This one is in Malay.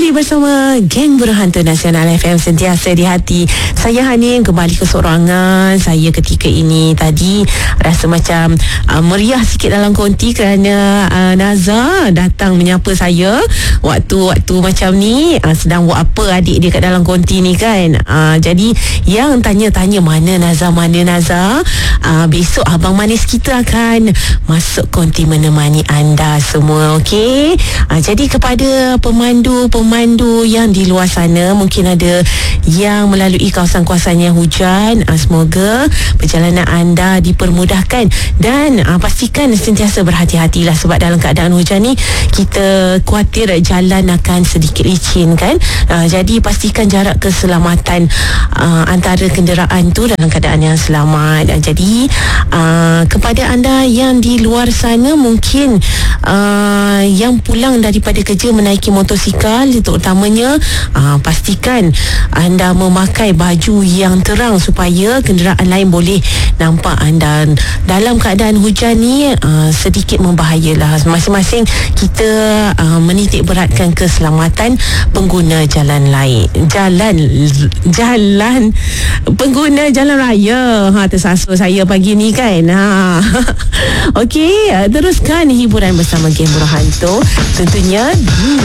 Kembali bersama Geng Berhantu Nasional FM, sentiasa di hati. Saya Hanim kembali ke sorangan saya ketika ini. Tadi rasa macam meriah sikit dalam konti kerana Naza datang menyapa saya waktu macam ni, sedang buat apa adik dia kat dalam konti ni kan. Jadi yang tanya-tanya mana Naza, besok Abang Manis kita akan masuk konti menemani anda semua, okey? Jadi kepada pemandu yang di luar sana, mungkin ada yang melalui kawasan-kawasan yang hujan, semoga perjalanan anda dipermudahkan dan pastikan sentiasa berhati-hatilah, sebab dalam keadaan hujan ni kita khuatir jalan akan sedikit licin kan. Jadi pastikan jarak keselamatan antara kenderaan tu dalam keadaan yang selamat. Jadi kepada anda yang di luar sana, mungkin yang pulang daripada kerja menaiki motosikal terutamanya, pastikan anda memakai baju yang terang supaya kenderaan lain boleh nampak anda. Dalam keadaan hujan ni sedikit membahayalah. Masing-masing kita menitik beratkan keselamatan pengguna jalan lain, jalan pengguna jalan raya. Tersasul saya pagi ni kan. Okey, teruskan hiburan bersama Geng Berhantu tentunya